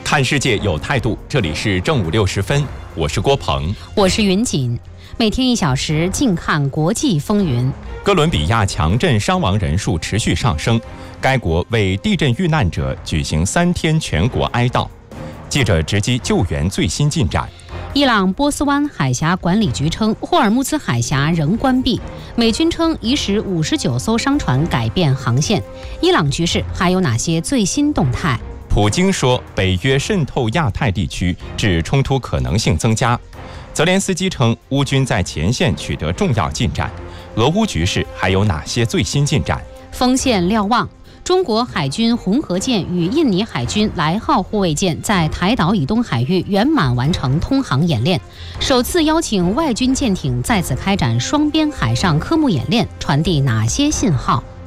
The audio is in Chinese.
看世界有态度，这里是正午6时分，我是郭鹏， 我是云锦。每天1小时，静看国际风云。 哥伦比亚强震伤亡人数持续上升，该国为地震遇难者举行3天全国哀悼。记者直击救援最新进展。 伊朗波斯湾海峡管理局称，霍尔木兹海峡仍关闭。美军称已使59艘商船改变航线。伊朗局势还有哪些最新动态？ 普京说，北约渗透亚太地区，致冲突可能性增加。泽连斯基称，乌军在前线取得重要进展。俄乌局势还有哪些最新进展？ 锋线瞭望。中国海军红河舰与印尼海军来号护卫舰在台岛以东海域圆满完成通航演练，首次邀请外军舰艇在此开展双边海上科目演练，传递哪些信号？